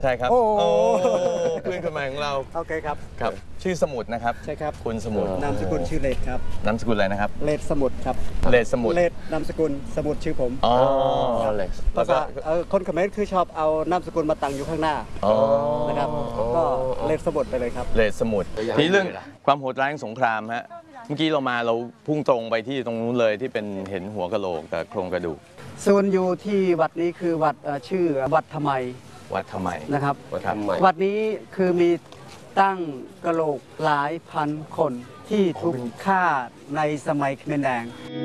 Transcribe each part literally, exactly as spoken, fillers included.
ใช่ครับโอ้เพื่อนคนใหม่ของเราโอเคครับครับชื่อสมุดนะครับใช่ครับคุณสมุดนามสกุลชื่อเลดครับนามสกุลอะไรนะครับเลดสมุดครับเลดสมุดเลดนามสกุลสมุดชื่อผมอ๋อเลดภาษาคนเขมรคือชอบเอานามสกุลมาตั้งอยู่ข้างหน้านะครับก็เลดสมุดไปเลยครับเลดสมุดทีเรื่องความโหดร้ายของสงครามฮะเมื่อกี้เรามาเราพุ่งตรงไปที่ตรงนู้นเลยที่เป็นเห็นหัวกะโหลกกับโครงกระดูกส่วนอยู่ที่วัดนี้คือวัดชื่อวัดทำไมวัดทำไมนะครับวัดทำไมวัดนี้คือมีตั้งกะโหลกหลายพันคนที่ถูกฆ่าในสมัยเขมรแดง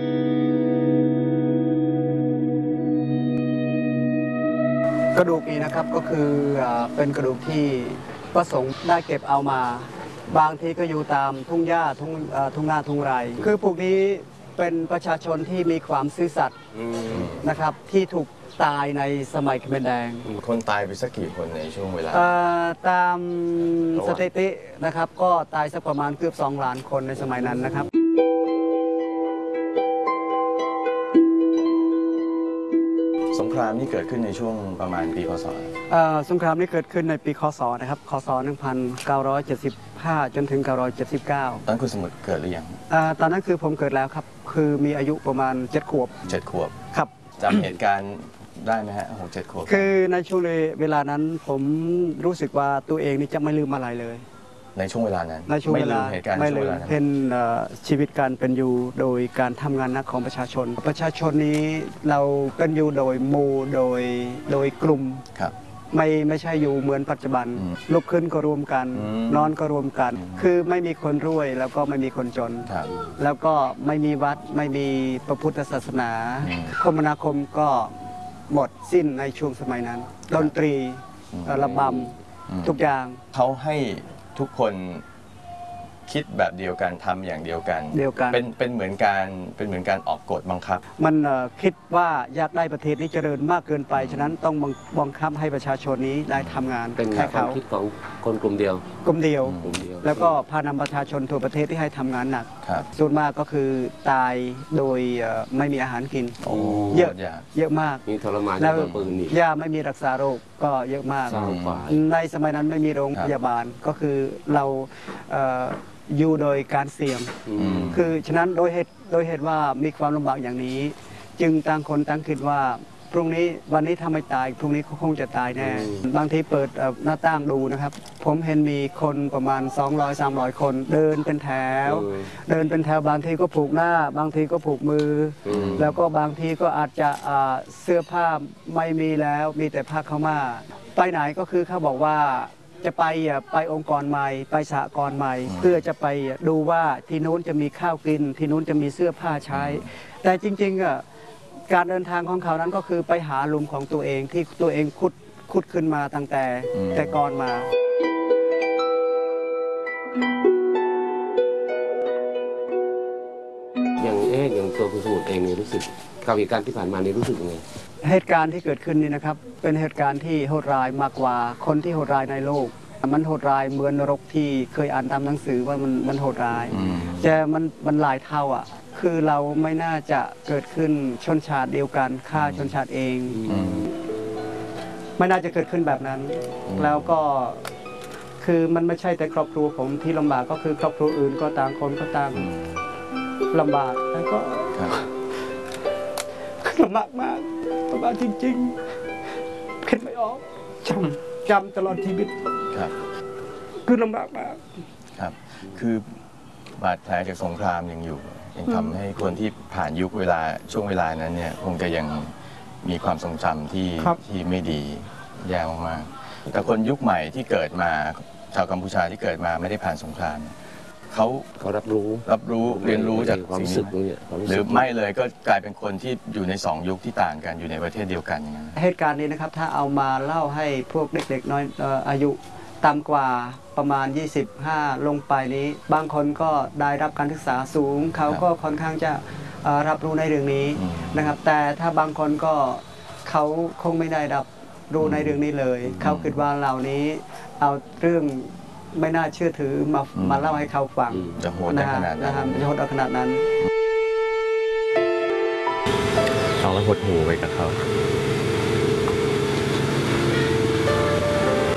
กระดูกนี้นะครับก็คือเป็นกระดูกที่พระสงฆ์ได้เก็บเอามาบางทีก็อยู่ตามทุ่งหญ้าทุ่งทุ่งนาทุ่งไร่คือพวกนี้เป็นประชาชนที่มีความซื่อสัตย์นะครับที่ถูกตายในสมัยเขมรแดงคนตายไปสักกี่คนในช่วงเวลาตามสถิตินะครับก็ตายสักประมาณเกือบสองล้านคนในสมัยนั้นนะครับสงครามนี่เกิดขึ้นในช่วงประมาณปีคศสงครามนี้เกิดขึ้นในปีคศนะครับคศหนึ่งพันเก้าร้อยเจ็ดสิบห้าจนถึงเก้าร้อยเจ็ดสิบเก้าตอนนั้นคุณสมุทรเกิดหรือยังตอนนั้นคือผมเกิดแล้วครับคือมีอายุประมาณเจ็ดขวบเจ็ดขวบครับจำเหตุการณ์ได้ไหมฮะหกเจ็ดขวบคือในช่วงเวลานั้นผมรู้สึกว่าตัวเองนี่จะไม่ลืมอะไรเลยในช่วงเวลานั้นในช่วงเวลาเหตุการณ์ไม่ลืมเป็นชีวิตการเป็นอยู่โดยการทำงานนักของประชาชนประชาชนนี้เราเป็นอยู่โดยหมู่โดยโดยกลุ่มครับไม่ไม่ใช่อยู่เหมือนปัจจุบันลุกขึ้นก็รวมกันนอนก็รวมกันคือไม่มีคนรวยแล้วก็ไม่มีคนจนแล้วก็ไม่มีวัดไม่มีพระพุทธศาสนาคมนาคมก็หมดสิ้นในช่วงสมัยนั้นดนตรีระบำทุกอย่างเขาให้ทุกคนคิดแบบเดียวกันทำอย่างเดียวกันเดียวกันเป็นเป็นเหมือนการเป็นเหมือนการออกกฎบังคับมันคิดว่าอยากได้ประเทศนี้เจริญมากเกินไปฉะนั้นต้องบังคับให้ประชาชนนี้ได้ทำงานเป็นความคิดของคนกลุ่มเดียวกลุ่มเดียวแล้วก็พานำประชาชนทั่วประเทศที่ให้ทำงานหนักส่วนมากก็คือตายโดยไม่มีอาหารกินเยอะเยอะมากมีทรมานแล้วยาไม่มีรักษาโรคก็เยอะมากในสมัยนั้นไม่มีโรงพยาบาลก็คือเราอยู่โดยการเสี่ยงคือฉะนั้นโดยเหตุโดยเหตุว่ามีความลำบากอย่างนี้จึงต่างคนต่างคิดว่าพรุ่งนี้วันนี้ถ้าไม่ตายพรุ่งนี้เขาคงจะตายแน่บางทีเปิดหน้าต่างดูนะครับผมเห็นมีคนประมาณสองร้อย สามร้อยคนเดินเป็นแถวเดินเป็นแถวบางทีก็ผูกหน้าบางทีก็ผูกมือแล้วก็บางทีก็อาจจะเสื้อผ้าไม่มีแล้วมีแต่ผ้าขาวม้าไปไหนก็คือเขาบอกว่าจะไปไปองค์กรใหม่ไปสหกรณ์ใหม่เพื่อจะไปดูว่าที่นู้นจะมีข้าวกินที่นู้นจะมีเสื้อผ้าใช้แต่จริงๆอ่ะการเดินทางของเขานั้นก็คือไปหาหลุมของตัวเองที่ตัวเองขุดขุดขึ้นมาตั้งแต่แต่ก่อนมาอย่างเอ๊ะอย่างตัวคุณสมุทรเองนี่รู้สึกกับเหตุการณ์ที่ผ่านมานี่รู้สึกยังไงเหตุการณ์ที่เกิดขึ้นนี่นะครับเป็นเหตุการณ์ที่โหดร้ายมากกว่าคนที่โหดร้ายในโลกมันโหดร้ายเหมือนนรกที่เคยอ่านตามหนังสือว่ามันมันโหดร้ายแต่มันมันหลายเท่าอ่ะคือเราไม่น่าจะเกิดขึ้นชนชาติเดียวกันฆ่าชนชาติเองไม่น่าจะเกิดขึ้นแบบนั้นแล้วก็คือมันไม่ใช่แต่ครอบครัวผมที่ลำบากก็คือครอบครัวอื่นก็ต่างคนก็ต่างลำบากแล้วก็ลำบากมากลำบากจริงๆคิดไม่ออกจำจำตลอดชีวิตครับคือลำบากมากครับคือบาดแผลจากสงครามยังอยู่ยังทำให้คนที่ผ่านยุคเวลาช่วงเวลานั้นเนี่ยคงจะยังมีความทรงจำที่ที่ไม่ดีแย่มากๆแต่คนยุคใหม่ที่เกิดมาชาวกัมพูชาที่เกิดมาไม่ได้ผ่านสงครามเขาเขารับรู้รับรู้เรียนรู้จากความรู้สึกหรือไม่เลยก็กลายเป็นคนที่อยู่ในสองยุคที่ต่างกันอยู่ในประเทศเดียวกันอย่างนั้นเหตุการณ์นี้นะครับถ้าเอามาเล่าให้พวกเด็กๆน้อยอายุต่ำกว่าประมาณยี่สิบห้าลงไปนี้บางคนก็ได้รับการศึกษาสูงเขาก็ค่อนข้างจะรับรู้ในเรื่องนี้นะครับแต่ถ้าบางคนก็เขาคงไม่ได้รับรู้ในเรื่องนี้เลยเขาคิดว่าเหล่านี้เอาเรื่องไม่น่าเชื่อถือมามาเล่าให้เขาฟังจะโหดขนาดนั้นจะโหดขนาดนั้นฟังแล้วหดหูไปกับเขา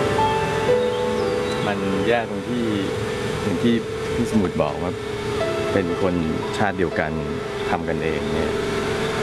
มันแย่ตรงที่อย่างที่พี่สมุทรบอกว่าเป็นคนชาติเดียวกันทำกันเองเนี่ย